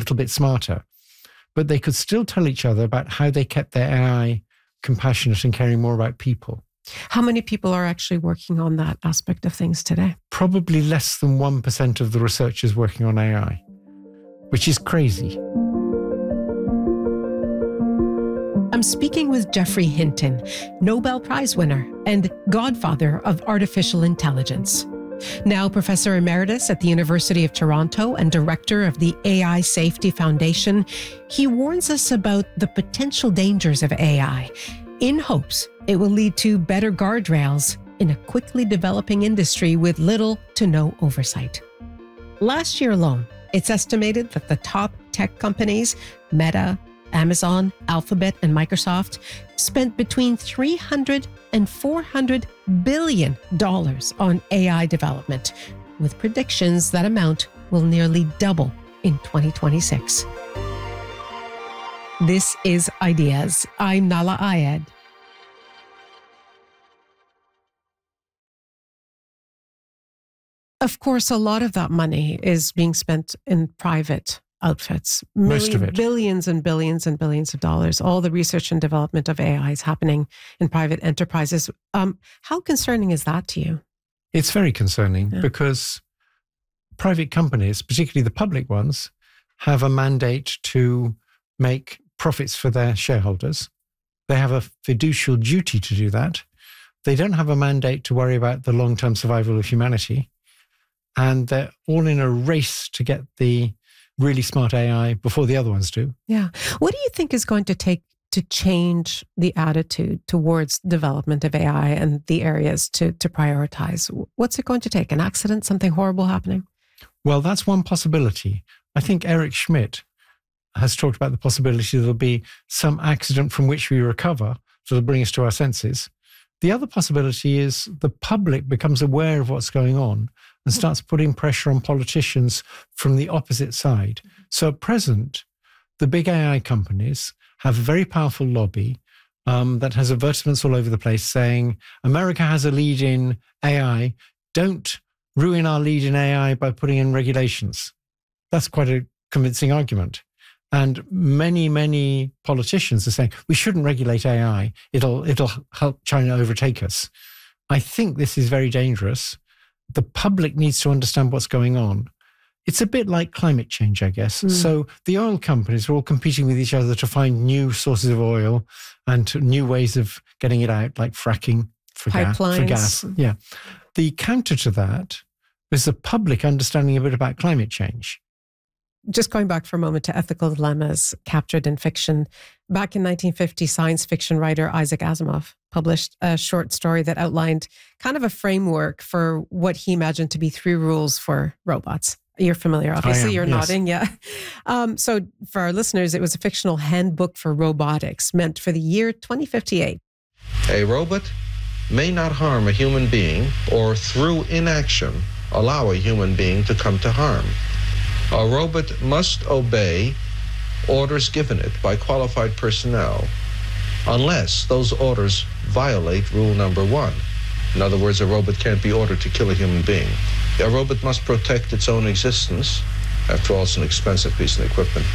little bit smarter. But they could still tell each other about how they kept their AI compassionate and caring more about people. How many people are actually working on that aspect of things today? Probably less than 1% of the researchers working on AI, which is crazy. I'm speaking with Geoffrey Hinton, Nobel Prize winner and godfather of artificial intelligence. Now Professor Emeritus at the University of Toronto and Director of the AI Safety Foundation, he warns us about the potential dangers of AI in hopes it will lead to better guardrails in a quickly developing industry with little to no oversight. Last year alone, it's estimated that the top tech companies, Meta, Amazon, Alphabet, and Microsoft, spent between $300 and $400 billion on AI development, with predictions that amount will nearly double in 2026. This is Ideas. I'm Nahlah Ayed. Of course, a lot of that money is being spent in private outfits. Most of it. Billions and billions and billions of dollars. All the research and development of AI is happening in private enterprises. How concerning is that to you? It's very concerning because private companies, particularly the public ones, have a mandate to make profits for their shareholders. They have a fiducial duty to do that. They don't have a mandate to worry about the long-term survival of humanity. And they're all in a race to get the really smart AI before the other ones do. Yeah. What do you think is going to take to change the attitude towards development of AI and the areas to prioritize? What's it going to take? An accident, something horrible happening? Well, that's one possibility. I think Eric Schmidt has talked about the possibility there'll be some accident from which we recover that'll bring us to our senses. The other possibility is the public becomes aware of what's going on and starts putting pressure on politicians from the opposite side. So at present, the big AI companies have a very powerful lobby that has advertisements all over the place saying, America has a lead in AI. Don't ruin our lead in AI by putting in regulations. That's quite a convincing argument. And many, many politicians are saying, we shouldn't regulate AI. It'll help China overtake us. I think this is very dangerous. The public needs to understand what's going on. It's a bit like climate change, I guess. So the oil companies are all competing with each other to find new sources of oil and new ways of getting it out, like fracking for gas. Yeah. The counter to that is the public understanding a bit about climate change. Just going back for a moment to ethical dilemmas captured in fiction. Back in 1950, science fiction writer Isaac Asimov published a short story that outlined kind of a framework for what he imagined to be 3 rules for robots. You're familiar, obviously. You're nodding, yeah. So for our listeners, it was a fictional handbook for robotics meant for the year 2058. A robot may not harm a human being or through inaction allow a human being to come to harm. A robot must obey orders given it by qualified personnel unless those orders violate rule number 1. In other words, a robot can't be ordered to kill a human being. A robot must protect its own existence. After all, it's an expensive piece of equipment.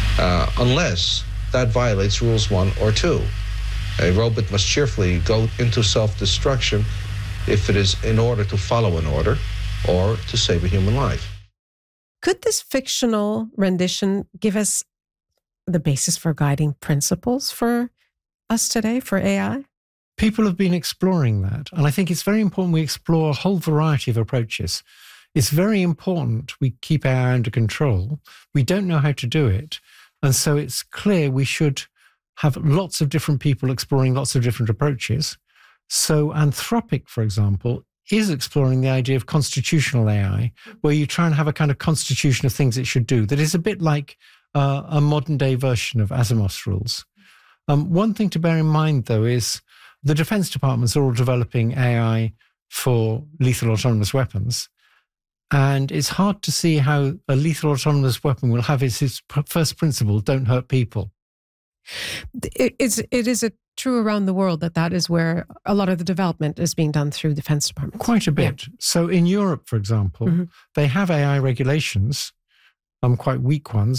Unless that violates rules 1 or 2. A robot must cheerfully go into self-destruction if it is in order to follow an order or to save a human life. Could this fictional rendition give us the basis for guiding principles for us today, for AI? People have been exploring that. And I think it's very important we explore a whole variety of approaches. It's very important we keep AI under control. We don't know how to do it. And so it's clear we should have lots of different people exploring lots of different approaches. So Anthropic, for example, is exploring the idea of constitutional AI, where you try and have a kind of constitution of things it should do that is a bit like a modern day version of Asimov's rules. One thing to bear in mind, though, is the defense departments are all developing AI for lethal autonomous weapons. And it's hard to see how a lethal autonomous weapon will have its first principle, don't hurt people. It is true around the world that is where a lot of the development is being done through defense departments. Quite a bit. Yeah. So in Europe, for example, they have AI regulations, quite weak ones,